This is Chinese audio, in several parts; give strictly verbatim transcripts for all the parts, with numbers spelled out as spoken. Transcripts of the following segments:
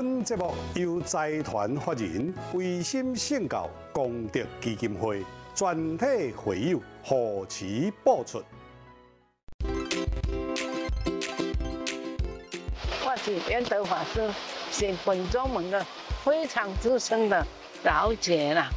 本节目由财团法人维心圣教功德基金会全体会友护持播出。 我是圆德法师，是本宗门的非常资深的老姐啦。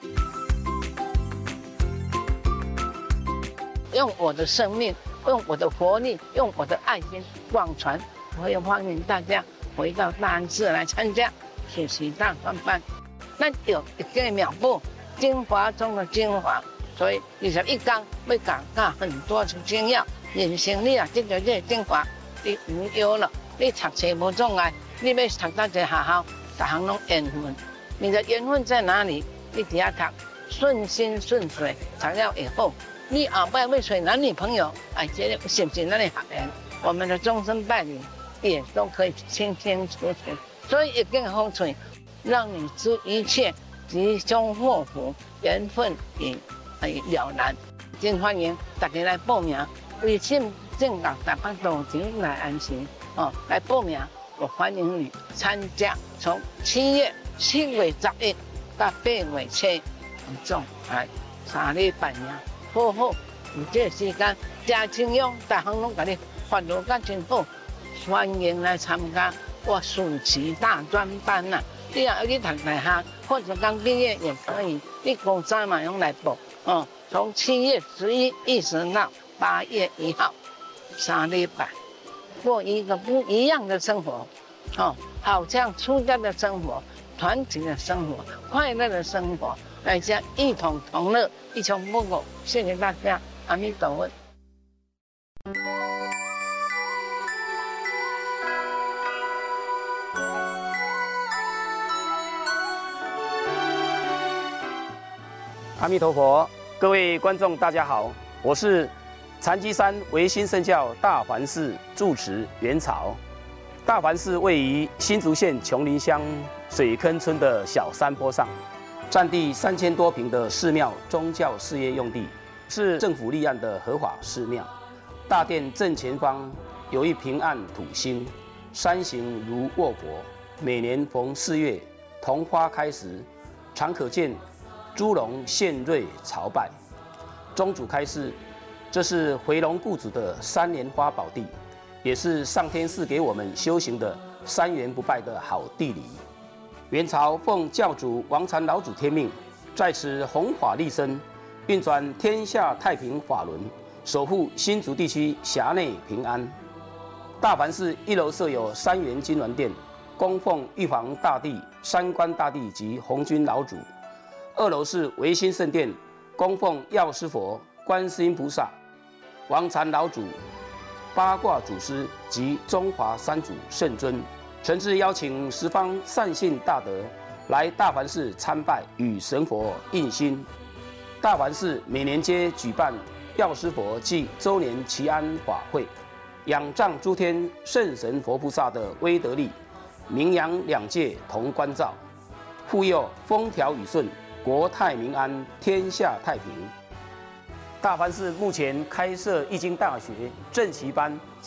用我的生命，用我的活力，用我的爱心广传，我也欢迎大家回到大安寺来参加学习大专班。咱有一个妙步，精华中的精华，所以二十一讲要讲到很多的精要。人生你啊，这个这个精华，你唔要了，你读册无障碍，你要读到一个学校，大行拢缘分。你的缘分在哪里？你只要读，顺心顺水，才要以后。你后摆要找男女朋友，哎，这个是不是咱的学员？我们的终身伴侣也都可以清清楚楚。所以一根风水，让你知一切吉凶祸福，缘分也哎了然。真欢迎大家来报名，微信正教台北道场来安心哦，来报名，我欢迎你参加。从七月七月十一到八月七，总哎三礼拜呀。好好，有这个时间，真清用，大行拢甲你发落甲真好，欢迎来参加我暑期大专班呐、啊！你若要去读大学，或者刚毕业也可以，你高三嘛用来报哦。从七月十一一直到八月一号，三礼拜，过一个不一样的生活，哦，好像出家的生活，团结的生活，快乐的生活。大家一同同乐，一穷不苟。谢谢大家，阿弥陀佛。 阿弥陀佛，各位观众大家好，我是禅机山维新圣教大环寺住持元朝。大环寺位于新竹县琼林乡水坑村的小山坡上。占地三千多坪的寺庙宗教事业用地，是政府立案的合法寺庙。大殿正前方有一平安土星，山形如卧佛。每年逢四月桐花开时，常可见猪龙献瑞朝拜。宗主开示，这是回龙固主的三莲花宝地，也是上天赐给我们修行的三元不败的好地理。元朝奉教主王禅老祖天命，在此弘法利生，运转天下太平法轮，守护新竹地区辖内平安。大梵寺一楼设有三元金銮殿，供奉玉皇大帝、三官大帝及红军老祖；二楼是维新圣殿，供奉药师佛、观世音菩萨、王禅老祖、八卦祖师及中华三祖圣尊。诚挚邀请十方善信大德来大梵寺参拜，与神佛印心。大梵寺每年皆举办药师佛暨周年祈安法会，仰仗诸天圣神佛菩萨的威德力，名扬两界同关照，护佑风调雨顺，国泰民安，天下太平。大梵寺目前开设易经大学正习班。